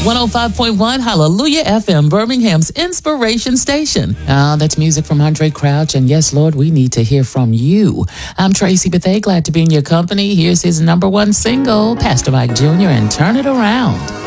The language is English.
105.1 Hallelujah FM, Birmingham's inspiration station. That's music from Andre Crouch. And yes, Lord, we need to hear from you. I'm Tracy Bethea, glad to be in your company. Here's his number one single, Pastor Mike Jr., and Turn It Around.